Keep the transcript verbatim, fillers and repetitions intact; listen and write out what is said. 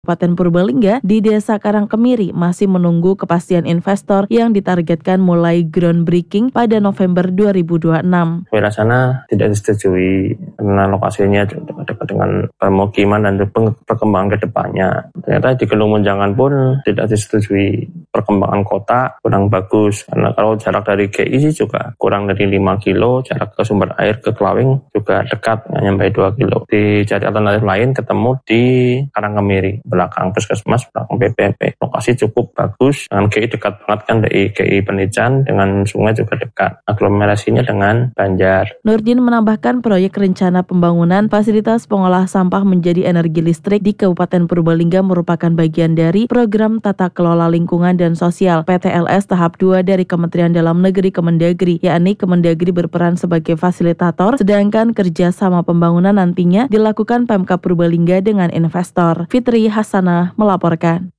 Kabupaten Purbalingga di Desa Karangkemiri masih menunggu kepastian investor yang ditargetkan mulai groundbreaking pada November dua ribu dua puluh enam. Wilayah sana tidak disetujui karena lokasinya dekat dengan permukiman dan perkembangan ke depannya. Ternyata di Gelung Menjangan pun tidak disetujui. Perkembangan kota kurang bagus karena kalau jarak dari G I sih juga kurang dari lima kilo, jarak ke sumber air ke Klawing juga dekat, nggak nyampe dua kilo. Dicari alternatif lain ketemu di Karangkemiri, belakang puskesmas, belakang B P M P. Lokasi cukup bagus, dengan G I dekat banget kan dari G I Penican, dengan sungai juga dekat. Aglomerasinya dengan Banjar. Nurdin menambahkan proyek rencana pembangunan fasilitas pengolah sampah menjadi energi listrik di Kabupaten Purbalingga merupakan bagian dari program tata kelola lingkungan dan sosial P T L S tahap dua dari Kementerian Dalam Negeri Kemendagri, yakni Kemendagri berperan sebagai fasilitator, sedangkan kerjasama pembangunan nantinya dilakukan Pemkab Purbalingga dengan investor. Fitri Hasanah melaporkan.